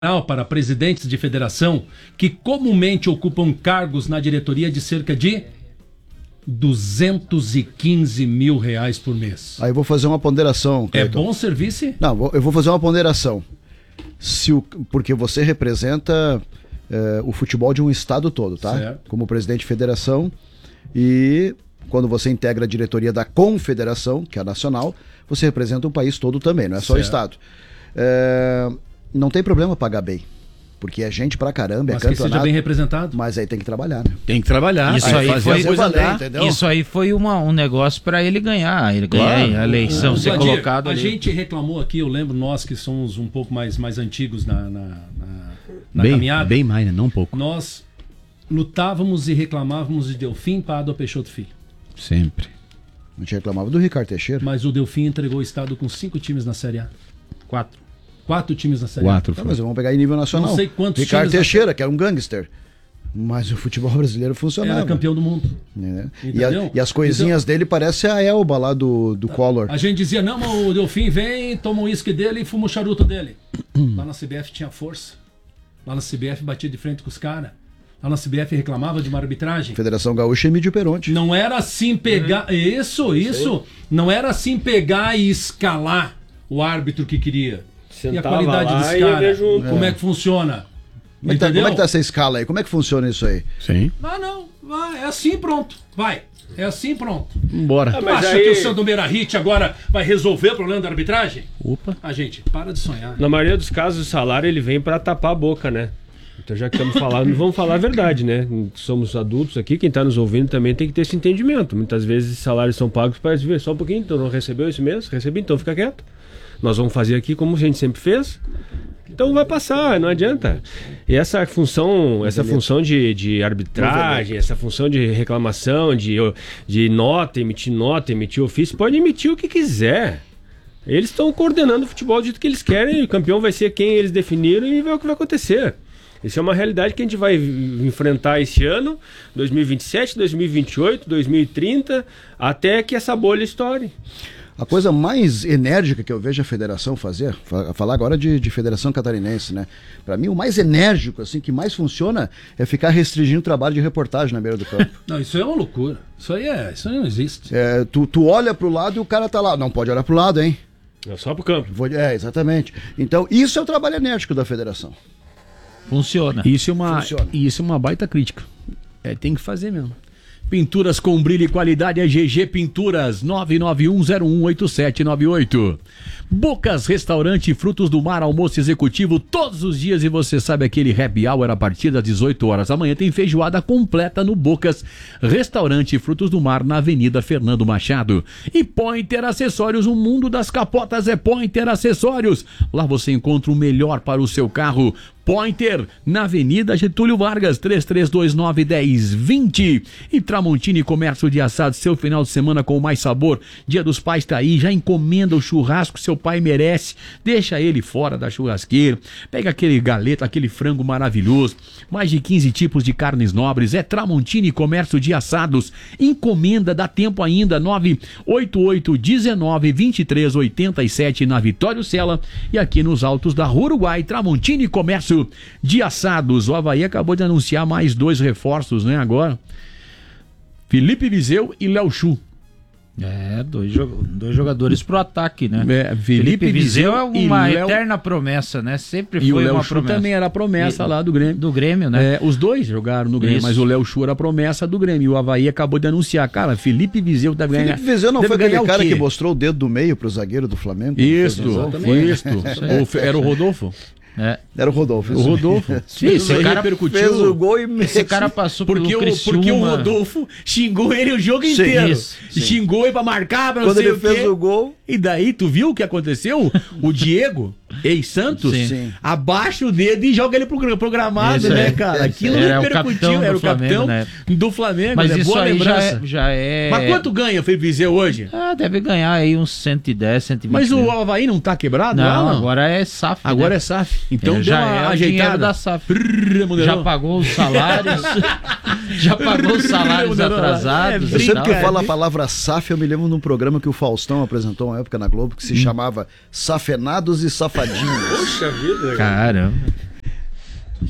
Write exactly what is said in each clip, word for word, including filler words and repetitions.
para presidentes de federação que comumente ocupam cargos na diretoria de cerca de duzentos e quinze mil reais por mês. Aí eu vou fazer uma ponderação, Cleiton. É bom serviço? Não, eu vou fazer uma ponderação. Se o, porque você representa é, o futebol de um estado todo, tá? Certo. Como presidente de federação. E quando você integra a diretoria da confederação, que é a nacional, você representa o país todo também, não é só certo. O estado. É, não tem problema pagar bem. Porque é gente pra caramba, é mas campeonato. Que seja bem representado. Mas aí tem que trabalhar, né? Tem que trabalhar. Isso aí, aí foi, valer, entendeu? isso aí foi uma, um negócio pra ele ganhar. Ele ganhar claro. A eleição, o, o ser Vadir, colocado A ali. gente reclamou aqui, eu lembro, nós que somos um pouco mais, mais antigos na, na, na, na bem, caminhada. Bem mais, né? Não um pouco. Nós lutávamos e reclamávamos de Delfim para Ado Peixoto Filho. Sempre. A gente reclamava do Ricardo Teixeira. Mas o Delfim entregou o estado com cinco times na Série A. Quatro. Quatro times na Série A. Quatro. Tá, mas vamos pegar em nível nacional. Não sei quantos Ricardo times Teixeira, na... que era um gangster. Mas o futebol brasileiro funcionava. Era campeão do mundo. É. E, a, e as coisinhas então, dele parecem a Elba lá do, do Collor. A gente dizia, não, mas o Delfim vem, toma o uísque dele e fuma o charuto dele. Lá na C B F tinha força. Lá na C B F batia de frente com os caras. Lá na C B F reclamava de uma arbitragem. Federação Gaúcha e Mídio Peronte. Não era assim pegar... É. Isso, isso. Não era assim pegar e escalar o árbitro que queria. Sentava e a qualidade dos caras. Como é. é que funciona? Como é que, tá, como é que tá essa escala aí? Como é que funciona isso aí? Sim. Ah, não. É assim pronto. Vai. É assim pronto. Bora. Ah, tu acha aí... que o Sandro Meirahit agora vai resolver o problema da arbitragem? Opa. Ah, gente, para de sonhar. Na maioria dos casos, o salário ele vem pra tapar a boca, né? Então já que estamos falando, vamos falar a verdade, né? Somos adultos aqui, quem está nos ouvindo também tem que ter esse entendimento. Muitas vezes salários são pagos para ver só um pouquinho, então não recebeu esse mês? Recebi, então fica quieto. Nós vamos fazer aqui como a gente sempre fez. Então vai passar, não adianta. E essa função, essa função de, de arbitragem, essa função de reclamação, de, de nota, emitir nota, emitir ofício, pode emitir o que quiser. Eles estão coordenando o futebol do jeito que eles querem, o campeão vai ser quem eles definiram e vai o que vai acontecer. Isso é uma realidade que a gente vai enfrentar esse ano, dois mil e vinte e sete, dois mil e vinte e oito, dois mil e trinta, até que essa bolha estoure. A coisa mais enérgica que eu vejo a federação fazer, falar agora de, de federação catarinense, né? Para mim, o mais enérgico, assim, que mais funciona é ficar restringindo o trabalho de reportagem na beira do campo. Não, isso é uma loucura. Isso aí, é, isso aí não existe. É, tu, tu olha pro lado e o cara tá lá. Não pode olhar pro lado, hein? É só pro campo. Vou, é, exatamente. Então, isso é o trabalho enérgico da federação. Funciona. Isso é uma, Funciona. Isso é uma baita crítica. É, tem que fazer mesmo. Pinturas com brilho e qualidade é G G Pinturas, nove nove um zero um oito sete nove oito. Bocas Restaurante Frutos do Mar, almoço executivo todos os dias e você sabe aquele happy hour a partir das dezoito horas da manhã. Tem feijoada completa no Bocas Restaurante Frutos do Mar na Avenida Fernando Machado. E Pointer Acessórios, o mundo das capotas é Pointer Acessórios. Lá você encontra o melhor para o seu carro. Pointer, na Avenida Getúlio Vargas, três três dois nove, dez, vinte. E Tramontini Comércio de Assados, seu final de semana com mais sabor. Dia dos Pais tá aí, já encomenda o churrasco, seu pai merece. Deixa ele fora da churrasqueira. Pega aquele galeto, aquele frango maravilhoso. Mais de quinze tipos de carnes nobres. É Tramontini Comércio de Assados. Encomenda, dá tempo ainda, nove oito oito, dezenove, vinte e três, oitenta e sete na Vitório Sela. E aqui nos altos da Uruguai, Tramontini Comércio de Assados. O Avaí acabou de anunciar mais dois reforços, né, agora. Felipe Viseu e Léo Chu. É, dois, dois jogadores pro ataque, né? É, Felipe, Felipe Viseu é uma Léo... eterna promessa, né? Sempre e foi o Léo uma Chu promessa. também era promessa e, lá do Grêmio. Do Grêmio, né? É, os dois jogaram no Grêmio, Isso. mas o Léo Chu era a promessa do Grêmio. E o Avaí acabou de anunciar, cara, Felipe Viseu deve ganhar. Felipe Viseu não deve foi aquele cara que mostrou o dedo do meio pro zagueiro do Flamengo? Isso, isso. Isso. Era o Rodolfo? É. Era o Rodolfo. O Rodolfo. Sim, esse cara repercutiu. Fez o gol e esse cara passou porque pelo o, Criciúma. Porque o Rodolfo xingou ele o jogo sim, inteiro. Isso, xingou ele pra marcar, pra não Quando sei ele o fez quê. o gol... E daí, tu viu o que aconteceu? O Diego, ex-Santos, sim. abaixa o dedo e joga ele pro, pro gramado, isso, né, é, cara? Aquilo era repercutiu, o era o capitão né? do Flamengo. Mas né? isso Boa aí lembrança. Já, é, já é... Mas quanto ganha o Felipe Viseu hoje? Ah, deve ganhar aí uns cento e dez, cento e vinte. Mas mil. o Avaí não tá quebrado? Não, lá, não? agora é S A F. Agora né? é S A F. Então é, deu já uma é o ajeitada. dinheiro da S A F. Prrr, já pagou os salários. já pagou os salários atrasados. Eu sempre que é. falo a palavra S A F, eu me lembro de um programa que o Faustão apresentou uma época na Globo que se hum. chamava Safenados e Safadinhos. Poxa vida, Caramba.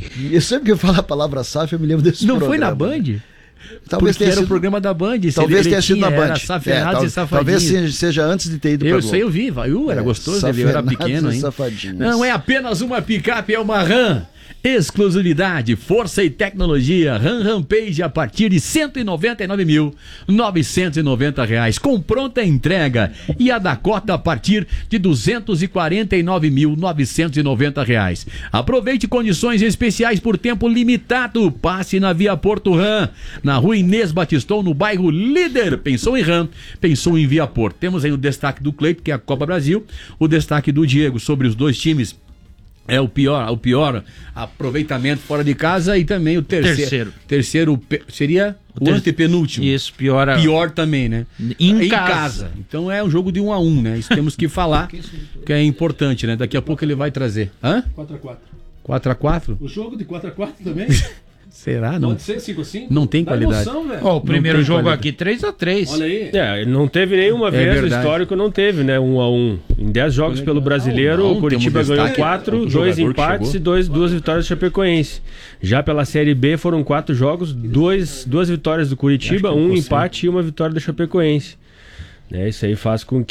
E sempre que eu falo a palavra S A F, eu me lembro desse Não programa. foi na Band? Talvez Porque tenha era sido... o programa da Band. Talvez tenha sido na Band. Era Safenados É, e tal- Safadinhos. talvez seja, seja antes de ter ido Eu pra sei, eu Globo. vi. vai, Uh, era É, gostoso, ele era Safenados pequeno, e hein? Safadinhos. Não é apenas uma picape, é uma RAM. Exclusividade, força e tecnologia. RAM Rampage a partir de cento e noventa e nove mil novecentos e noventa reais, com pronta entrega. E a Dakota a partir de duzentos e quarenta e nove mil novecentos e noventa reais. Aproveite condições especiais por tempo limitado. Passe na Via Porto RAM, na rua Inês Batiston, no bairro Líder. Pensou em RAM, pensou em Via Porto. Temos aí o destaque do Cleito, que é a Copa Brasil. O destaque do Diego sobre os dois times. É o pior, o pior aproveitamento fora de casa e também o terceiro. Terceiro. Terceiro pe- seria o, ter- antepenúltimo. Isso, pior a- Pior também, né? Em casa. Então é um jogo de um a um, né? Isso temos que falar, que é importante, né? Daqui a pouco ele vai trazer. Hã? quatro a quatro. quatro a quatro? O jogo de quatro a quatro também? Será? Não. Pode ser cinco a cinco? Não tem Dá qualidade. emoção, velho. Ó, o primeiro tem jogo qualidade. aqui, três a três. Olha aí. É, não teve nenhuma É vez no verdade. histórico, não teve, né? Um a um. Em dez jogos pelo brasileiro, Não, o Curitiba temos ganhou destaque, quatro, outro dois jogador que empates chegou. e dois, duas vitórias do Chapecoense. Já pela Série B foram quatro jogos, dois, duas vitórias do Curitiba, Acho que um não empate e uma vitória do Chapecoense. Né? Isso aí faz com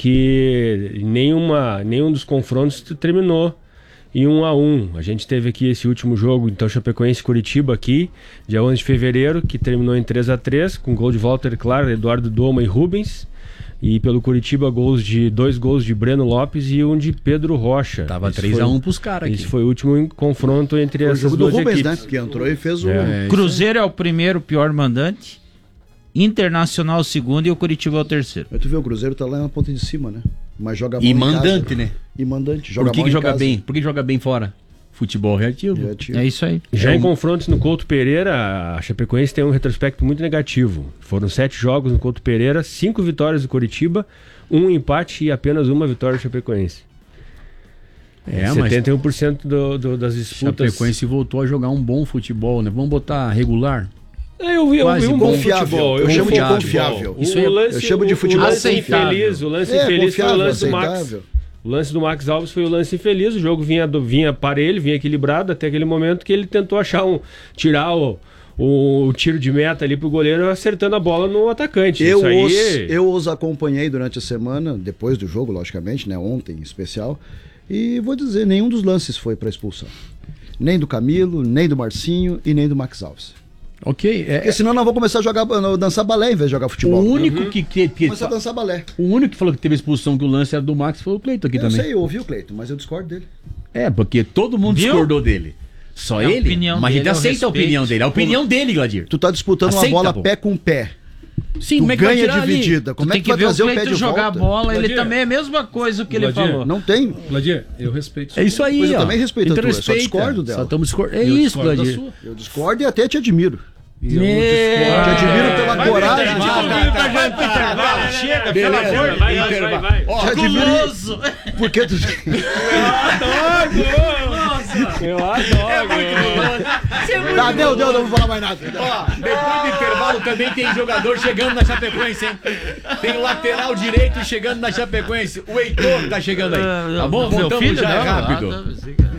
que nenhuma, nenhum dos confrontos terminou em um a um. A gente teve aqui esse último jogo, então Chapecoense e Curitiba aqui, dia onze de fevereiro, que terminou em três a três, com gol de Walter Claro, Eduardo Doma e Rubens. E pelo Curitiba, gols de dois gols de Breno Lopes e um de Pedro Rocha. Tava Esse três foi- a um pros caras aqui. Esse foi o último confronto entre Foi o essas jogo do duas Rubens, equipes. né? Que entrou e fez o... É, Cruzeiro é o primeiro pior mandante, Internacional o segundo e o Curitiba é o terceiro. Mas tu vê, o Cruzeiro tá lá na ponta de cima, né? Mas joga mal E em mandante, casa. né? E mandante. Por Joga que, mal que em joga casa. bem? Por que joga bem fora? Futebol reativo. Já tinha- É isso aí. Já É em um- confrontos no Couto Pereira, a Chapecoense tem um retrospecto muito negativo. Foram sete jogos no Couto Pereira, cinco vitórias do Curitiba, um empate e apenas uma vitória do Chapecoense. É, mas setenta e um por cento do, do, das disputas. Chapecoense voltou a jogar um bom futebol, né? Vamos botar regular. É, eu vi, eu Quase vi um bom confiável. futebol. Eu vi chamo um de bom confiável. futebol. Isso O aí eu lance- chamo de o- futebol O lance aceitável. infeliz, o lance É, infeliz foi o confiável, lance do Max. aceitável. O lance do Max Alves foi o lance infeliz. O jogo vinha, do, vinha parelho, vinha equilibrado até aquele momento que ele tentou achar um. tirar o. O, o tiro de meta ali pro goleiro acertando a bola no atacante. Eu Isso aí... os, eu os acompanhei durante a semana, depois do jogo, logicamente, né? Ontem em especial. E vou dizer, nenhum dos lances foi para expulsão. Nem do Camilo, nem do Marcinho e nem do Max Alves. Ok. É, Porque senão nós vamos começar a jogar, dançar balé em vez de jogar o futebol. único que, que, que Começar a dançar balé. o único que falou que teve expulsão do lance era do Max foi o Cleito aqui Eu também. sei, eu ouvi o Cleiton, mas eu discordo dele. É, porque todo mundo Viu? discordou dele. Só É a ele? opinião Mas a gente dele, eu aceita a respeito. opinião dele. A opinião dele, Gladir. Tu tá disputando Aceita, uma bola pô. pé com pé. Sim, Tu como é que vai ganha tirar ali? dividida. Como Tu é tem que que vai ver o trazer o pé Cleiton de jogar a volta? bola, ele Gladir. também é a mesma coisa que ele Gladir. falou. Não tem. Vladir, eu respeito. É isso aí, Pois eu ó. também respeito a Então tua, só respeita. discordo dela. Só estamos discordando. É Eu isso, discordo da Gladir. sua. Eu discordo e até te admiro. E eu É. discordo. Te admiro pela Vai, coragem. vai, vai, vai, vai, vai pro intervalo. Chega, pelo Beleza, amor de vai, Deus. vai, vai, vai. Ó, Te admiro. Guloso. Porque tu... Eu adoro! Tá, deu, deu, não vou falar mais nada. Ó, depois do intervalo também tem jogador chegando na Chapecoense, hein? Tem lateral direito chegando na Chapecoense. O Heitor tá chegando aí. Tá bom? Meu Voltamos filho, já, é não, rápido. ah, não,